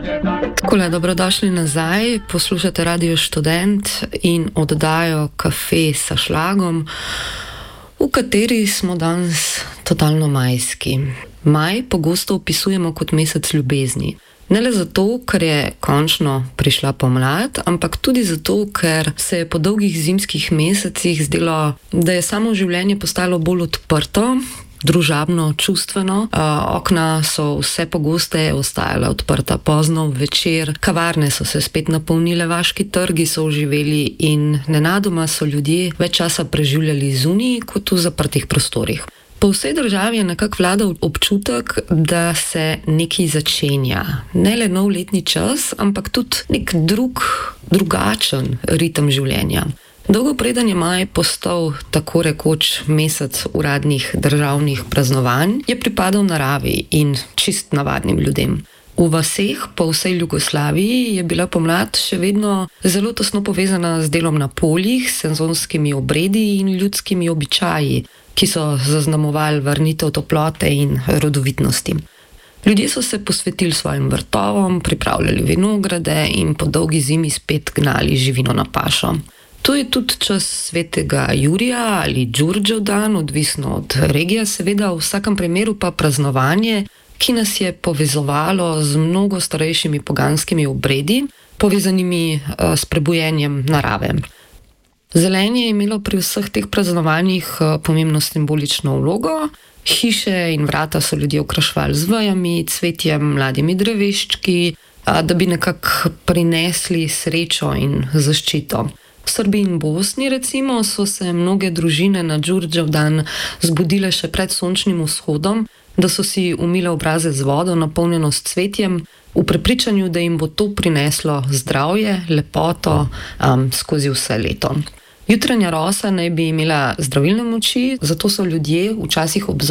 Takole, dobrodošli nazaj, poslušate Radio Študent in oddajo Kafe s šlagom, v kateri smo danes totalno majski. Maj pogosto opisujemo kot mesec ljubezni. Ne le zato, ker je končno prišla pomlad, ampak tudi zato, ker se je po dolgih zimskih mesecih zdelo, da je samo življenje postalo bolj odprto, družabno, čustveno. Okna so vse pogosteje ostajala odprta pozno večer, kavarne so se spet napolnile, vaški trgi so oživeli in nenadoma so ljudje več časa preživljali zunaj kot v zaprtih prostorih. Po vsej državi je nekako vladal občutek, da se nekaj začenja. Ne le nov letni čas, ampak tudi nek drugačen ritem življenja. Dolgo preden je maj postal tako rekoč mesec uradnih državnih praznovanj, je pripadal naravi in čist navadnim ljudem. V vaseh po vsej Jugoslaviji je bila pomlad še vedno zelo tesno povezana z delom na poljih, sezonskimi obredi in ljudskimi običaji, ki so zaznamovali vrnitev toplote in rodovitnosti. Ljudje so se posvetili svojim vrtovom, pripravljali vinograde in po dolgi zimi spet gnali živino na pašo. To je tudi čas svetega Jurija ali Đurđev dan, odvisno od regije seveda, v vsakem primeru pa praznovanje, ki nas je povezovalo z mnogo starejšimi poganskimi obredi, povezanimi s prebujenjem narave. Zelenje je imelo pri vseh teh praznovanjih pomembno simbolično vlogo. Hiše in vrata so ljudje okraševali z vejami, cvetjem, mladimi dreveščki, da bi nekako prinesli srečo in zaščito. V Srbiji in Bosni, recimo, so se mnoge družine na Đurđev dan zbudile še pred sončnim vzhodom, da so si umile obraze z vodo, napolnjeno s cvetjem, v prepričanju, da jim bo to prineslo zdravje, lepoto skozi vse leto. Jutranja rosa naj bi imela zdravilne moči, zato so ljudje včasih ob